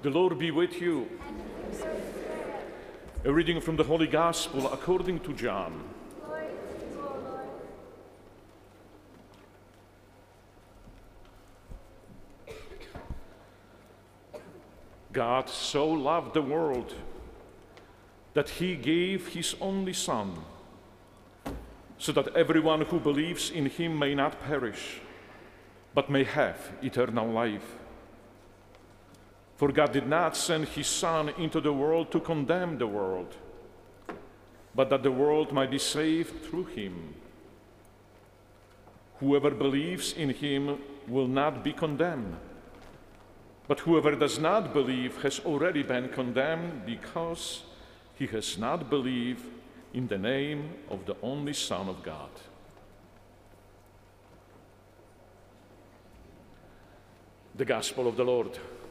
The Lord be with you. A reading from the Holy Gospel according to John. God so loved the world that he gave his only Son, so that everyone who believes in him may not perish, but may have eternal life. For God did not send his Son into the world to condemn the world, but that the world might be saved through him. Whoever believes in him will not be condemned, but whoever does not believe has already been condemned because he has not believed in the name of the only Son of God. The Gospel of the Lord.